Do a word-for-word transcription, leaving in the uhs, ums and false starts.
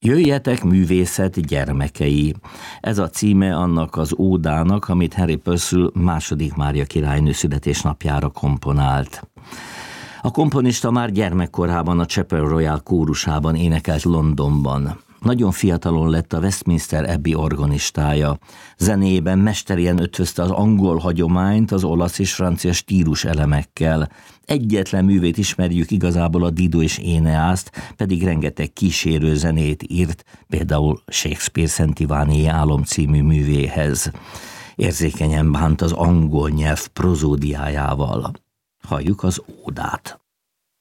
Jöjjetek, művészet gyermekei! Ez a címe annak az ódának, amit Harry Purcell második Mária királynő születésnapjára komponált. A komponista már gyermekkorában a Chapel Royal kórusában énekelt Londonban. Nagyon fiatalon lett a Westminster Abbey organistája. Zenéjében mesterien ötvözte az angol hagyományt az olasz és francia stílus elemekkel. Egyetlen művét ismerjük igazából, a Dido és Éneászt, pedig rengeteg kísérő zenét írt, például Shakespeare Szent Ivánié álom című művéhez. Érzékenyen bánt az angol nyelv prozódiájával. Halljuk az ódát.